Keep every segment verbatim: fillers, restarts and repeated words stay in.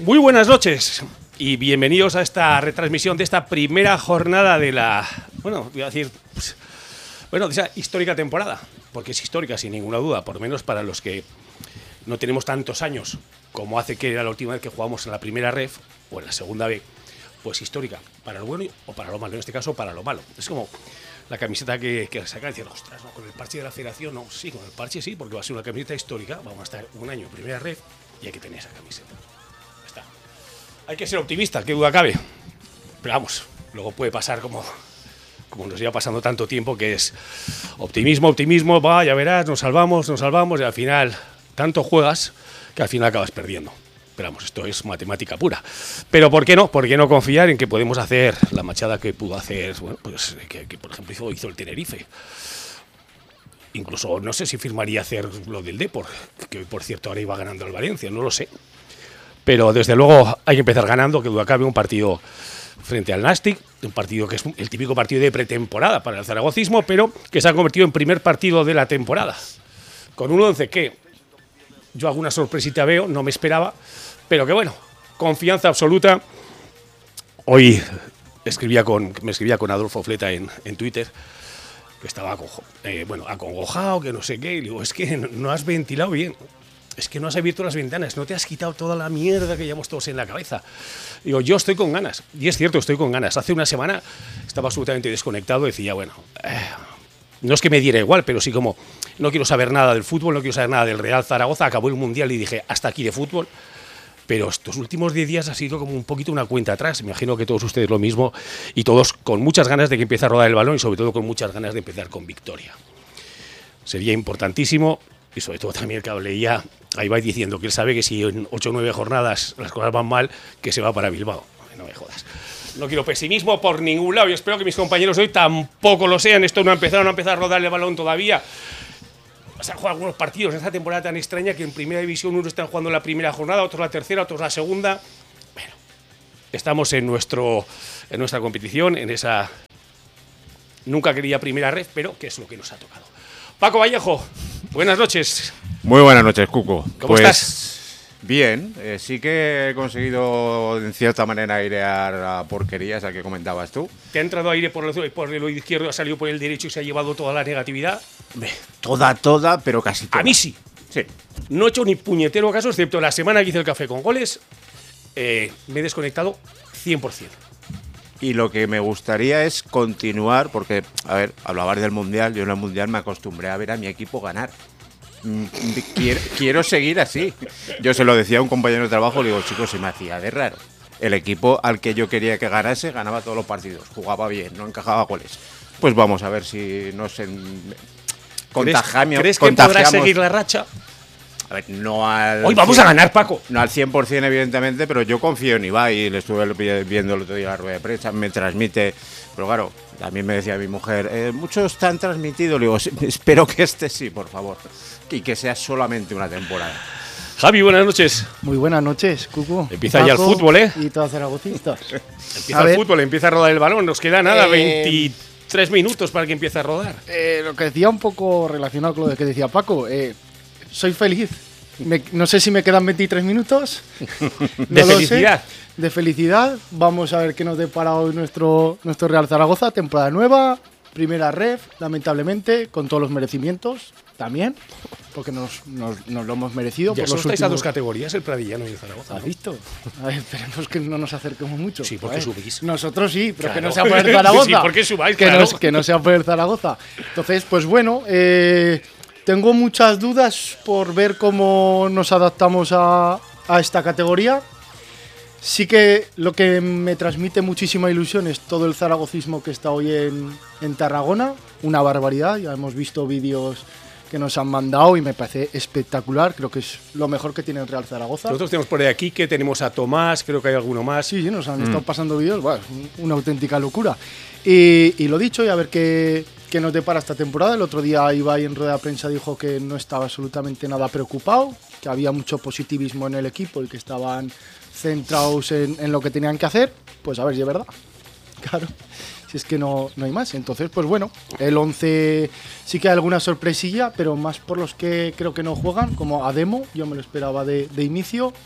Muy buenas noches y bienvenidos a esta retransmisión de esta primera jornada de la, bueno, voy a decir, pues, bueno, de esa histórica temporada, porque es histórica sin ninguna duda, por lo menos para los que no tenemos tantos años como hace que era la última vez que jugamos en la primera ref o en la segunda B, pues histórica, para lo bueno o para lo malo, en este caso para lo malo. Es como la camiseta que, que sacan diciendo, ostras, ¿no? Con el parche de la federación, no, sí, con el parche sí, porque va a ser una camiseta histórica, vamos a estar un año en primera ref y hay que tener esa camiseta. Ya está. Hay que ser optimista, qué duda cabe, pero vamos, luego puede pasar como, como nos lleva pasando tanto tiempo, que es optimismo, optimismo, va, ya verás, nos salvamos, nos salvamos, y al final tanto juegas que al final acabas perdiendo. Pero vamos, esto es matemática pura. Pero ¿por qué no? ¿Por qué no confiar en que podemos hacer la machada que pudo hacer, bueno, pues que, que por ejemplo hizo, hizo el Tenerife? Incluso no sé si firmaría hacer lo del Depor, que por cierto ahora iba ganando el Valencia, no lo sé. Pero desde luego hay que empezar ganando, que duda cabe, un partido frente al Nastic, un partido que es el típico partido de pretemporada para el zaragocismo, pero que se ha convertido en primer partido de la temporada. Con un once que yo alguna sorpresita veo, no me esperaba, pero que bueno, confianza absoluta. Hoy escribía con, me escribía con Adolfo Fleta en, en Twitter, que estaba aconjo, eh, bueno, acongojado, que no sé qué, y digo, es que no has ventilado bien, es que no has abierto las ventanas, no te has quitado toda la mierda que llevamos todos en la cabeza. Digo, yo estoy con ganas, y es cierto, estoy con ganas. Hace una semana estaba absolutamente desconectado, decía, bueno, eh, no es que me diera igual, pero sí como no quiero saber nada del fútbol, no quiero saber nada del Real Zaragoza, acabó el Mundial y dije, hasta aquí de fútbol. Pero estos últimos diez días ha sido como un poquito una cuenta atrás. Me imagino que todos ustedes lo mismo y todos con muchas ganas de que empiece a rodar el balón y sobre todo con muchas ganas de empezar con victoria. Sería importantísimo y sobre todo también el que leía, ahí va diciendo que él sabe que si en ocho o nueve jornadas las cosas van mal, que se va para Bilbao. No me jodas. No quiero pesimismo por ningún lado y espero que mis compañeros hoy tampoco lo sean. Esto no ha empezado, no ha empezado a rodar el balón todavía. Se han jugado algunos partidos en esta temporada tan extraña que en primera división unos están jugando la primera jornada, otros la tercera, otros la segunda. Bueno, estamos en, nuestro, en nuestra competición, en esa nunca quería primera red, pero que es lo que nos ha tocado. Paco Vallejo, buenas noches. Muy buenas noches, Cuco. ¿Cómo pues, estás? Bien, eh, sí que he conseguido en cierta manera airear a porquerías a que comentabas tú. ¿Te ha entrado aire por el, por el oído izquierdo, ha salido por el derecho y se ha llevado toda la negatividad? Toda, toda, pero casi toda. A mí sí. Sí. No he hecho ni puñetero caso, excepto la semana que hice el café con goles. Eh, me he desconectado cien por ciento. Y lo que me gustaría es continuar, porque, a ver, hablabas del Mundial, yo en el Mundial me acostumbré a ver a mi equipo ganar. Quiero, quiero seguir así. Yo se lo decía a un compañero de trabajo, le digo, chicos, se me hacía de raro. El equipo al que yo quería que ganase ganaba todos los partidos, jugaba bien, no encajaba goles. Pues vamos a ver si nos en... contagiamos. ¿Crees que podrás seguir la racha? A ver, no al... Hoy vamos a ganar, Paco. No al cien por cien, evidentemente, pero yo confío en Ibai y le estuve viendo el otro día la rueda de prensa, me transmite... Pero claro, también me decía mi mujer, eh, muchos están transmitidos, le digo, espero que este sí, por favor, y que sea solamente una temporada. Javi, buenas noches. Muy buenas noches, Cucu. Empieza Paco, ya el fútbol, ¿eh? Y todos zaragocistas. Empieza el fútbol, empieza a rodar el balón, nos queda nada, eh, veintitrés minutos para que empiece a rodar. Eh, lo que decía un poco relacionado con lo que decía Paco, eh, soy feliz. Me, no sé si me quedan veintitrés minutos. No de felicidad. Sé. De felicidad. Vamos a ver qué nos depara hoy nuestro, nuestro Real Zaragoza. Temporada nueva, primera ref, lamentablemente, con todos los merecimientos también, porque nos, nos, nos lo hemos merecido. Ya por solo los estáis últimos... a dos categorías, el Pradillano y el Zaragoza. ¿Has ¿no? visto? A ver, esperemos que no nos acerquemos mucho. Sí, porque subís. Nosotros sí, pero claro. que no sea por el Zaragoza. Sí, porque subáis, que, claro. no, que no sea por el Zaragoza. Entonces, pues bueno, eh, tengo muchas dudas por ver cómo nos adaptamos a, a esta categoría. Sí que lo que me transmite muchísima ilusión es todo el zaragocismo que está hoy en, en Tarragona. Una barbaridad, ya hemos visto vídeos que nos han mandado y me parece espectacular. Creo que es lo mejor que tiene el Real Zaragoza. Nosotros tenemos por aquí que tenemos a Tomás, creo que hay alguno más. Sí, sí, nos han mm. estado pasando vídeos, bueno, una auténtica locura. Y, y lo dicho, y a ver qué, qué nos depara esta temporada. El otro día Ibai en rueda de prensa dijo que no estaba absolutamente nada preocupado, que había mucho positivismo en el equipo y que estaban centrados en, en lo que tenían que hacer. Pues a ver si es verdad. Claro. Si es que no, no hay más. Entonces, pues bueno, el once sí que hay alguna sorpresilla, pero más por los que creo que no juegan, como Ademo, yo me lo esperaba de, de inicio.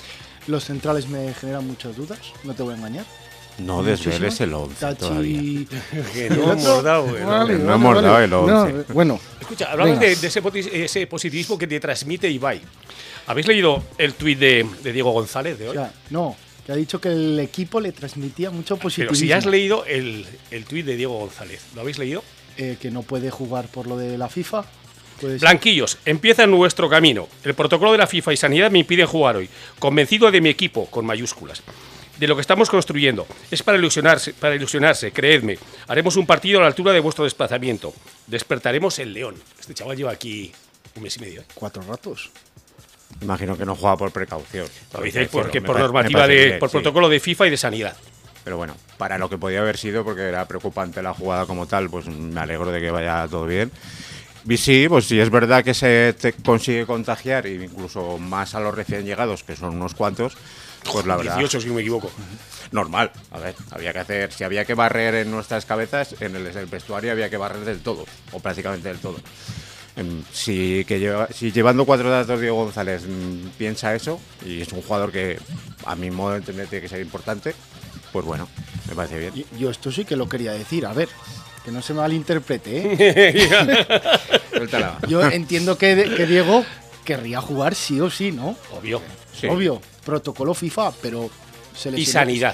los centrales me generan muchas dudas, no te voy a engañar. No desveles el once Tachi... todavía. Que no hemos dado, eh, Vale, no vale, hemos vale. dado el once. No, bueno, Escucha, hablamos Venga. de, de ese, poti- ese positivismo que te transmite Ibai. ¿Habéis leído el tuit de, de Diego González de o hoy? sea, no, que ha dicho que el equipo le transmitía mucho positivismo. Pero si ya has leído el, el tuit de Diego González, ¿lo habéis leído? Eh, que no puede jugar por lo de la FIFA. Puede ser. Blanquillos, empieza nuestro camino. El protocolo de la FIFA y Sanidad me impide jugar hoy. Convencido de mi equipo, con mayúsculas. De lo que estamos construyendo. Es para ilusionarse, para ilusionarse, creedme. Haremos un partido a la altura de vuestro desplazamiento. Despertaremos el león. Este chaval lleva aquí un mes y medio. ¿eh? Cuatro ratos. Imagino que no juega por precaución. Lo dice porque Me por pa- me normativa parece de, bien, por sí. protocolo de FIFA y de Sanidad. Pero bueno, para lo que podía haber sido, porque era preocupante la jugada como tal, pues me alegro de que vaya todo bien. Y sí, pues sí es verdad que se te consigue contagiar, e incluso más a los recién llegados, que son unos cuantos, pues la verdad, dieciocho, si no me equivoco. normal. A ver, había que hacer, si había que barrer en nuestras cabezas, en el, el vestuario había que barrer del todo, o prácticamente del todo. Em, Si, que lleva, si llevando cuatro datos Diego González mm, piensa eso, y es un jugador que a mi modo de entender tiene que ser importante, pues bueno, me parece bien. Yo, yo esto sí que lo quería decir, a ver, que no se me malinterprete, ¿eh? Suéltala. Yo entiendo que, de- que Diego querría jugar sí o sí, ¿no? Obvio. Sí. Obvio, protocolo FIFA, pero se Y lesionó. Sanidad.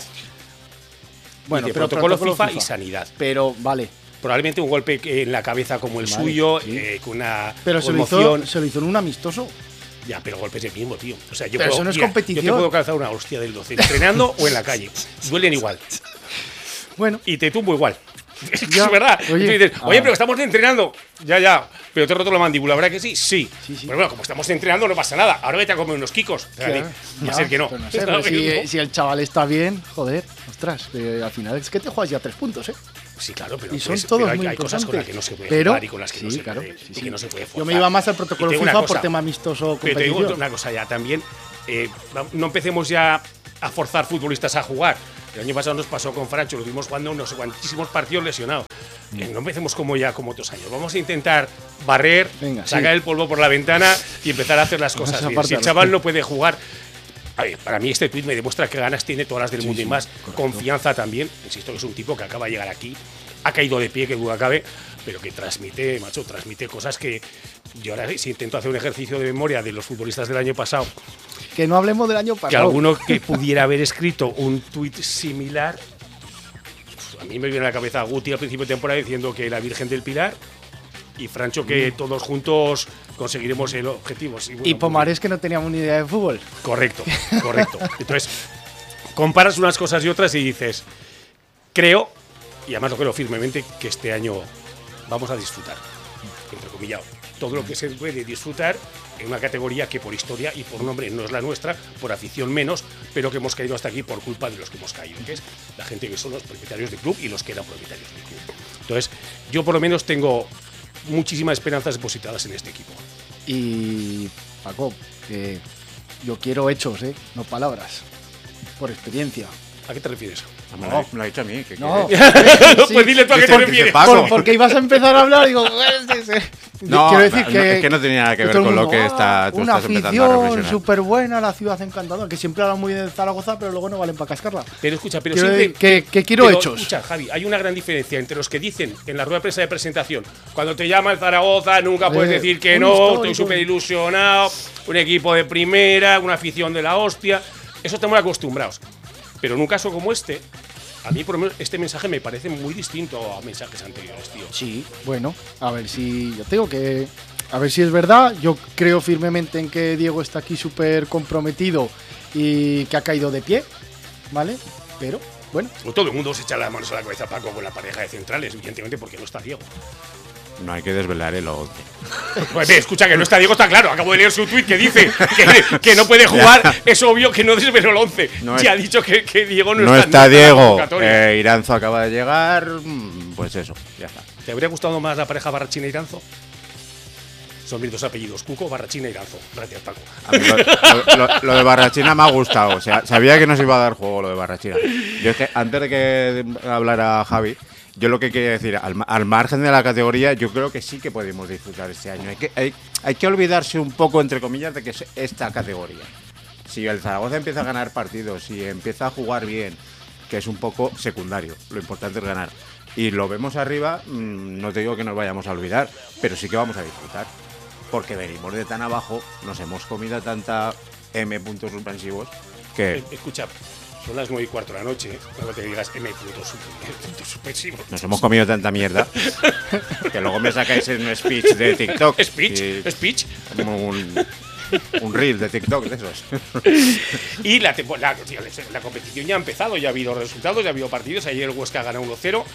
Bueno, Dice, pero protocolo, FIFA, y Sanidad. Pero vale, Probablemente un golpe en la cabeza como el Vale, suyo, sí. eh, con una pero se lo, conmoción. hizo, se lo hizo en un amistoso. Ya, pero golpes el mismo, tío. O sea, yo Pero puedo, eso no es mira, competición. Yo te puedo calzar una hostia del doce, entrenando o en la calle. Duelen igual. Bueno, Y te tumbo igual. Ya, Es verdad. oye, Tú dices, oye, ah. pero estamos entrenando. Ya, ya. Pero te he roto la mandíbula, ¿verdad que sí? Sí. Sí, sí. Pero bueno, como estamos entrenando no pasa nada. Ahora vete a comer unos kikos. claro, Va a ya, ser que no. pero no sé, pero si, si el chaval está bien, joder, ostras, eh, al final es que te juegas ya tres puntos, ¿eh? Sí, claro, pero, Y son pues, todos pero hay, muy hay cosas con las importantes. que no se puede Pero- jugar y con las que no sí, se claro, puede, sí, y sí. que no se puede Yo forzar. me iba más al Y protocolo te digo una FIFA por cosa, tema amistoso Pero te digo competición. una cosa ya también. eh, no empecemos ya a forzar futbolistas a jugar. El año pasado nos pasó con Francho, lo tuvimos jugando no sé cuantísimos partidos lesionados. Eh, no empecemos como ya como otros años. Vamos a intentar barrer, Venga, sacar sí. el polvo por la ventana y empezar a hacer las cosas Esa bien. parte Si el la chaval respeto. no puede jugar. A ver, para mí este tuit me demuestra que ganas tiene todas las del mundo y más. Confianza también. Insisto que es un tipo que acaba de llegar aquí, ha caído de pie, que duda cabe, pero que transmite, macho, transmite cosas que yo ahora si intento hacer un ejercicio de memoria de los futbolistas del año pasado, Que no hablemos del año pasado. que alguno que pudiera haber escrito un tuit similar, a mí me viene a la cabeza Guti al principio de temporada diciendo que la Virgen del Pilar y Francho que todos juntos conseguiremos el objetivo. Sí, bueno, Y Pomares que no teníamos ni idea de fútbol. Correcto, correcto. Entonces, comparas unas cosas y otras y dices, creo, y además lo creo firmemente, que este año vamos a disfrutar, entrecomillado, todo lo que se puede disfrutar en una categoría que por historia y por nombre no es la nuestra, por afición menos, pero que hemos caído hasta aquí por culpa de los que hemos caído, que es la gente que son los propietarios del club y los que eran propietarios del club. Entonces, yo por lo menos tengo muchísimas esperanzas depositadas en este equipo. Y Paco, que yo quiero hechos, ¿eh? No palabras. Por experiencia. ¿A qué te refieres? Me lo, ha- me lo ha dicho a mí. que No. quiere- Sí. Pues dile tú a qué te Dice- dice refieres. Paco. Por- porque ibas a empezar a hablar, digo, "Eh, sí, sí". No, quiero decir no, que, es que no tenía nada que ver todo el con lo mundo, que "Ah, está- tú una estás empezando a afición reflexionar". súper buena, la ciudad encantadora, que siempre habla muy bien de Zaragoza, pero luego no valen para cascarla. Pero escucha, pero Quiero siempre. decir que, que quiero pero, hechos. Escucha, Javi, hay una gran diferencia entre los que dicen en la rueda de prensa de presentación, cuando te llama el Zaragoza, nunca puedes Eh, decir que un no, histórico. estoy súper ilusionado, un equipo de primera, una afición de la hostia. Eso estamos acostumbrados. Pero en un caso como este, a mí por lo menos este mensaje me parece muy distinto a mensajes anteriores, tío. Sí, bueno, a ver si. Yo tengo que. A ver si es verdad. Yo creo firmemente en que Diego está aquí súper comprometido y que ha caído de pie, ¿vale? Pero, bueno, Todo el mundo se echa las manos a la cabeza, Paco, con la pareja de centrales, evidentemente porque no está Diego. No hay que desvelar el once. Pues, ve, escucha, que no está Diego, está claro. Acabo de leer su tuit que dice que, que no puede jugar. Es obvio que no desveló el once. No ya es- ha dicho que, que Diego no, No está, está en la Diego. convocatoria. eh, Iranzo acaba de llegar. mm, Pues eso, ya está. ¿Te habría gustado más la pareja Barrachina e Iranzo? Son mis dos apellidos, Cuco, Barrachina e Iranzo. Gracias, Paco. A mí lo, lo- lo- lo de Barrachina me ha gustado. O sea, sabía que nos iba a dar juego lo de Barrachina. Yo es que antes de que hablara Javi, yo lo que quería decir, al, ma- al margen de la categoría, yo creo que sí que podemos disfrutar este año. Hay que, hay, hay que olvidarse un poco, entre comillas, de que es esta categoría. Si el Zaragoza empieza a ganar partidos, si empieza a jugar bien, que es un poco secundario, lo importante es ganar, y lo vemos arriba, mmm, no te digo que nos vayamos a olvidar, pero sí que vamos a disfrutar. Porque venimos de tan abajo, nos hemos comido tanta M puntos suspensivos que... Eh, Escucha, son las nueve y cuarto de la noche, ¿eh? Cuando te digas M puntos, puntos suspensivos. Nos hemos comido tanta mierda que luego me sacáis en un speech de TikTok. ¿Speech? y- ¿Speech? Un, un reel de TikTok de esos. Y la, tempo- la, tío, la competición ya ha empezado, ya ha habido resultados, ya ha habido partidos. Ayer el Huesca gana uno cero.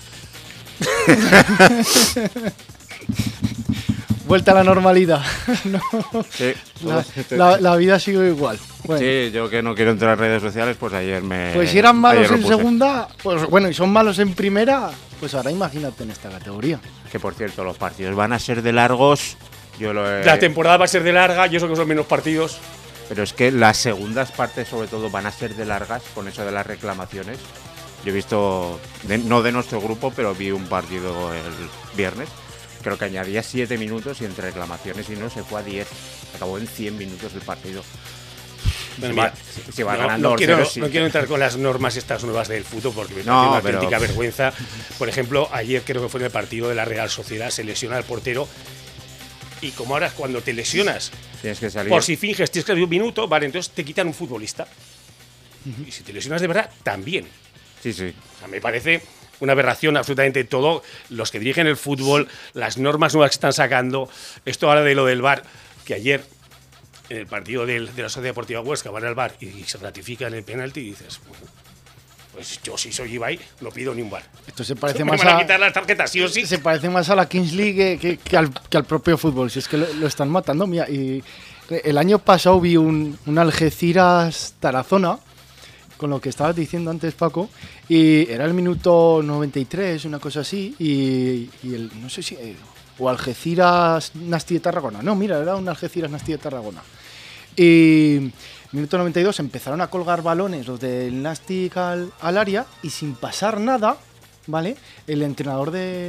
Vuelta a la normalidad. No, Sí, la, la- la vida sigue igual. Bueno, sí, yo que no quiero entrar en redes sociales, pues ayer me... pues si eran malos ayer lo en puse. segunda, pues bueno, y son malos en primera, pues ahora imagínate en esta categoría. Que por cierto, los partidos van a ser de largos. Yo lo he... La temporada va a ser de larga y eso que son menos partidos. Pero es que las segundas partes, sobre todo, van a ser de largas con eso de las reclamaciones. Yo he visto, de- no de nuestro grupo, pero vi un partido el viernes. Creo que añadía siete minutos y entre reclamaciones y no se fue a diez. Acabó en cien minutos el partido. Bueno, Si va- mira, si- si va no, ganando no dos quiero, cero, sí. no quiero entrar con las normas estas nuevas del fútbol porque me No, parece una pero- auténtica vergüenza. Por ejemplo, ayer creo que fue en el partido de la Real Sociedad, se lesiona el portero. Y como ahora cuando te lesionas, Tienes que salir. por si finges, tienes que hacer un minuto, vale, entonces te quitan un futbolista. Y si te lesionas de verdad, también. Sí, sí. O sea, me parece una aberración absolutamente todo. Los que dirigen el fútbol, las normas nuevas que están sacando, esto ahora de lo del V A R, que ayer en el partido del- de la Sociedad Deportiva Huesca van al V A R y se ratifican el penalti y dices, bueno, pues yo si soy Ibai no pido ni un V A R. Esto se parece Me más van a a, quitar las tarjetas, sí o sí. se parece más a la Kings League que, que- que al, que al propio fútbol. Si es que lo, lo están matando. Mira, y el año pasado vi un, un Algeciras Tarazona, con lo que estabas diciendo antes, Paco, y era el minuto noventa y tres, una cosa así, y, y el, no sé si, eh, o Algeciras Nasti de Tarragona. No, mira, era un Algeciras Nasti de Tarragona. Y minuto noventa y dos empezaron a colgar balones los del Nastic al, al área y sin pasar nada, ¿vale? El entrenador de